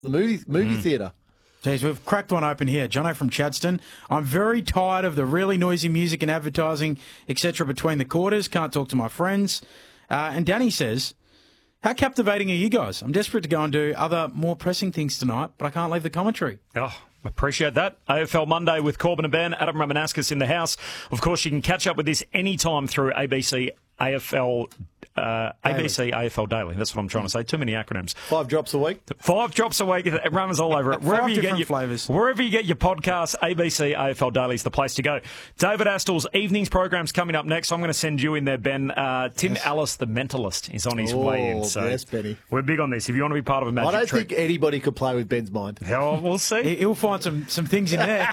the movie theatre. Jeez, we've cracked one open here. Jono from Chadstone. I'm very tired of the really noisy music and advertising, etc. between the quarters. Can't talk to my friends. And Danny says, how captivating are you guys? I'm desperate to go and do other more pressing things tonight, but I can't leave the commentary. Oh, appreciate that. AFL Monday with Corbin and Ben. Adam Ramanauskas in the house. Of course, you can catch up with this anytime through ABC AFL Daily. That's what I'm trying to say. Too many acronyms. 5 drops a week. 5 drops a week. It runs all over it. Wherever you get your flavours. Wherever you get your podcasts, ABC AFL Daily is the place to go. David Astl's evenings program's coming up next. I'm going to send you in there, Ben. Tim Ellis, the mentalist, is on his way in. So yes, Benny. We're big on this. If you want to be part of a magic trick. I don't think anybody could play with Ben's mind. Oh, we'll see. He'll find some things in there.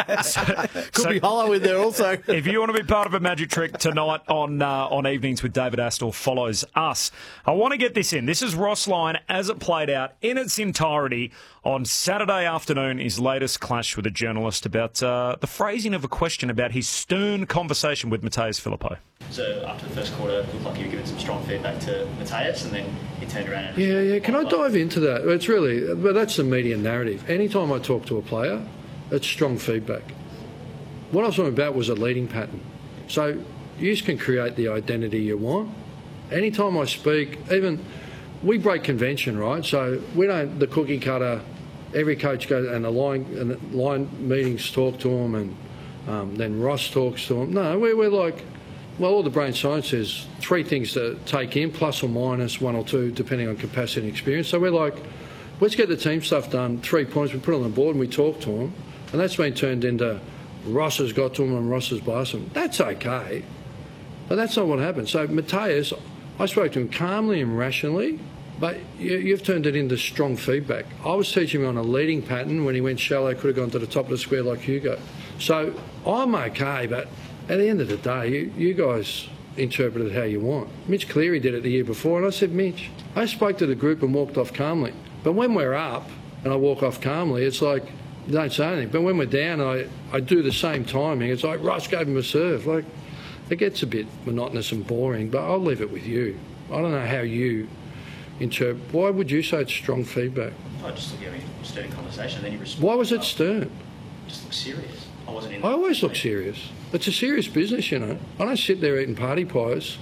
Could be hollow in there also. If you want to be part of a magic trick tonight on Evenings with David Astle follows us. I want to get this in. This is Ross Lyon as it played out in its entirety on Saturday afternoon, his latest clash with a journalist about the phrasing of a question about his stern conversation with Matthias Filippo. So after the first quarter, it looked like you were giving some strong feedback to Matthias, and then he turned around and... Yeah. Can I dive into that? It's really... Well, that's the media narrative. Anytime I talk to a player, it's strong feedback. What I was talking about was a leading pattern. So you can create the identity you want. Anytime I speak, even... We break convention, right? So we don't... The cookie cutter... Every coach goes and the line meetings talk to them, and then Ross talks to them. No, we're like... Well, all the brain science says 3 things to take in, plus or minus 1 or 2, depending on capacity and experience. So we're like, let's get the team stuff done, 3 points, we put it on the board and we talk to them. And that's been turned into Ross has got to them and Ross has biased them. That's okay, but that's not what happened. So Matthias, I spoke to him calmly and rationally, but you've turned it into strong feedback. I was teaching him on a leading pattern. When he went shallow, could have gone to the top of the square like Hugo. So I'm okay, but at the end of the day, you guys interpret it how you want. Mitch Cleary did it the year before, and I said, Mitch, I spoke to the group and walked off calmly. But when we're up and I walk off calmly, it's like, you don't say anything. But when we're down, I do the same timing. It's like, Ross gave him a serve. Like, it gets a bit monotonous and boring, but I'll leave it with you. I don't know how you interpret. Why would you say it's strong feedback? I just look at a steady conversation, then you respond. Why was it stern? Just look serious. I wasn't in I always look serious. It's a serious business, you know. I don't sit there eating party pies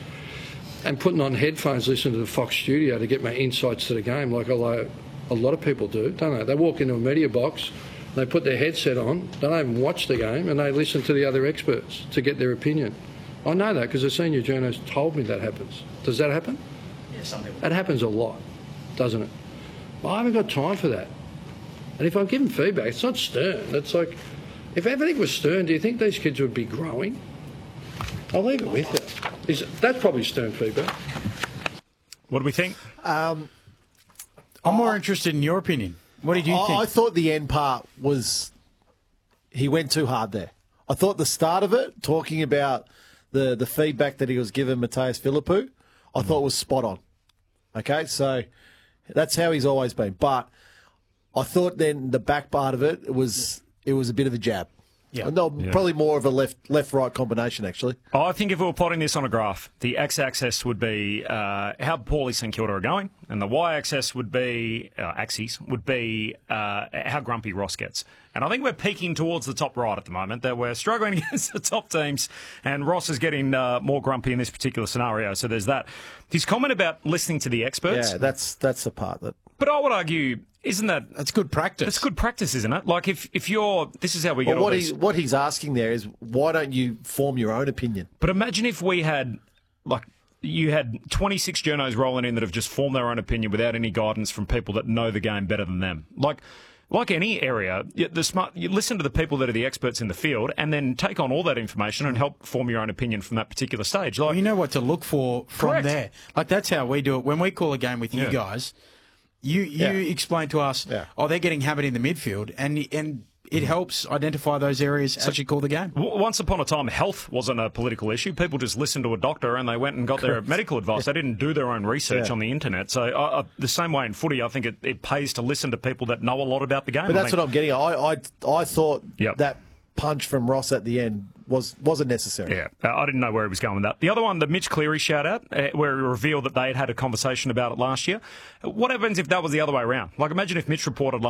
and putting on headphones listening to the Fox studio to get my insights to the game like a lot of people do, don't they? They walk into a media box, they put their headset on, they don't even watch the game, and they listen to the other experts to get their opinion. I know that because a senior journalist told me that happens. Does that happen? Yeah, some people. That happens a lot, doesn't it? I haven't got time for that. And if I'm giving feedback, it's not stern. It's like... If everything was stern, do you think these kids would be growing? I'll leave it with you. That's probably stern feedback. What do we think? I'm more interested in your opinion. What did you think? I thought the end part was he went too hard there. I thought the start of it, talking about the feedback that he was given Matthias Filippo, I thought was spot on. Okay, so that's how he's always been. But I thought then the back part of it was a bit of a jab. Yeah. No, probably more of a left-right combination, actually. Oh, I think if we were plotting this on a graph, the x-axis would be how poorly St Kilda are going, and the y-axis would be how grumpy Ross gets. And I think we're peaking towards the top right at the moment, that we're struggling against the top teams, and Ross is getting more grumpy in this particular scenario. So there's that. His comment about listening to the experts. Yeah, that's the part that... But I would argue... That's good practice. That's good practice, isn't it? Like, if you're... This is how we get all these... What he's asking there is, why don't you form your own opinion? But imagine if we had, you had 26 journos rolling in that have just formed their own opinion without any guidance from people that know the game better than them. Like any area, you listen to the people that are the experts in the field and then take on all that information and help form your own opinion from that particular stage. You know what to look for from Correct. there. Like, that's how we do it. When we call a game with you guys... You explain to us, they're getting hammered in the midfield, and it helps identify those areas as you call the game. Once upon a time, health wasn't a political issue. People just listened to a doctor and they went and got their medical advice. They didn't do their own research on the internet. So the same way in footy, I think it pays to listen to people that know a lot about the game. But that's what I'm getting at. I thought that punch from Ross at the end wasn't necessary. Yeah, I didn't know where he was going with that. The other one, the Mitch Cleary shout-out, where he revealed that they had had a conversation about it last year. What happens if that was the other way around? Like, imagine if Mitch reported